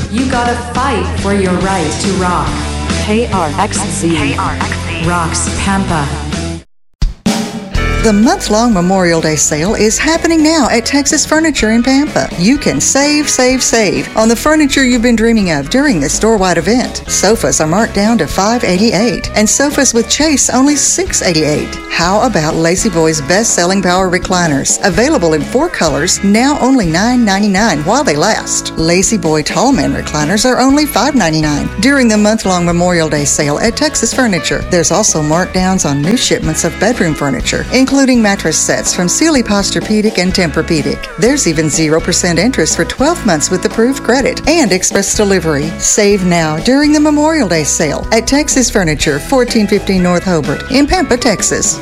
You gotta fight for your right to rock. KRXZ. Rocks Pampa. The month-long Memorial Day sale is happening now at Texas Furniture in Pampa. You can save on the furniture you've been dreaming of during this store-wide event. Sofas are marked down to $588, and sofas with chase only $688. How about Lazy Boy's best-selling power recliners? Available in 4 colors, now only $9.99 while they last. Lazy Boy Tallman recliners are only $5.99 during the month-long Memorial Day sale at Texas Furniture. There's also markdowns on new shipments of bedroom furniture, including mattress sets from Sealy Posturepedic and Tempur-Pedic. There's even 0% interest for 12 months with approved credit and express delivery. Save now during the Memorial Day sale at Texas Furniture, 1415 North Hobart in Pampa, Texas.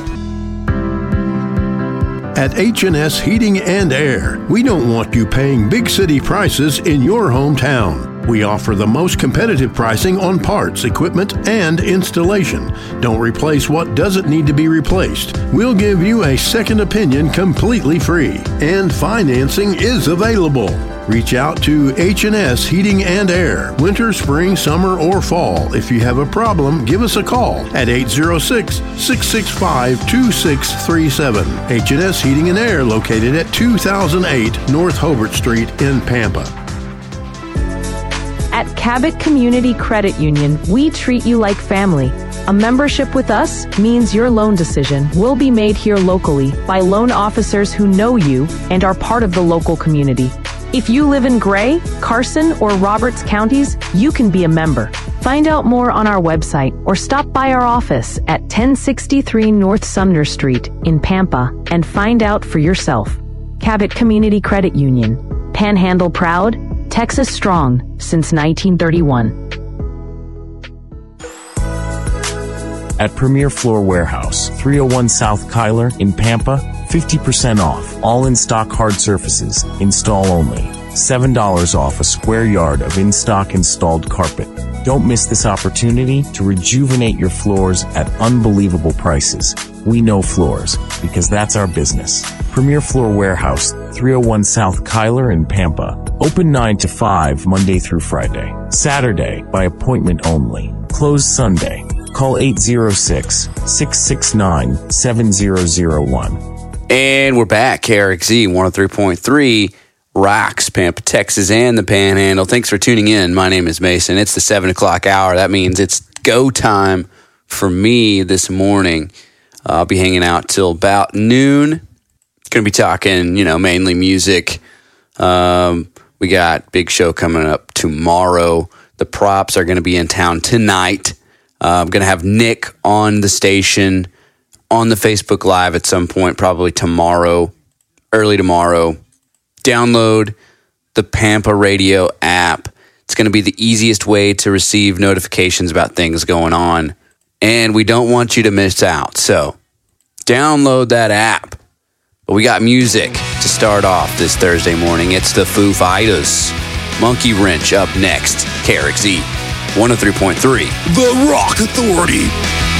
At H&S Heating and Air, we don't want you paying big city prices in your hometown. We offer the most competitive pricing on parts, equipment, and installation. Don't replace what doesn't need to be replaced. We'll give you a second opinion completely free, and financing is available. Reach out to H&S Heating and Air, winter, spring, summer, or fall. If you have a problem, give us a call at 806-665-2637. H&S Heating and Air, located at 2008 North Hobart Street in Pampa. At Cabot Community Credit Union, we treat you like family. A membership with us means your loan decision will be made here locally by loan officers who know you and are part of the local community. If you live in Gray, Carson, or Roberts counties, you can be a member. Find out more on our website or stop by our office at 1063 North Sumner Street in Pampa and find out for yourself. Cabot Community Credit Union. Panhandle proud, Texas strong since 1931. At Premier Floor Warehouse, 301 South Kyler in Pampa, 50% off. All in-stock hard surfaces, install only. $7 off a square yard of in-stock installed carpet. Don't miss this opportunity to rejuvenate your floors at unbelievable prices. We know floors, because that's our business. Premier Floor Warehouse, 301 South Kyler in Pampa. Open 9 to 5, Monday through Friday. Saturday, by appointment only. Closed Sunday. Call 806-669-7001. And we're back. KRXZ 103.3 rocks Pampa, Texas, and the Panhandle. Thanks for tuning in. My name is Mason. It's the 7 o'clock hour. That means it's go time for me this morning. I'll be hanging out till about noon. Going to be talking, mainly music. We got big show coming up tomorrow. The Props are going to be in town tonight. I'm going to have Nick on the station on the Facebook Live at some point, probably tomorrow, early tomorrow. Download the Pampa Radio app. It's going to be the easiest way to receive notifications about things going on, and we don't want you to miss out. So download that app. But we got music to start off this Thursday morning. It's the Foo Fighters. Monkey Wrench up next. KRXZ 103.3. The Rock Authority.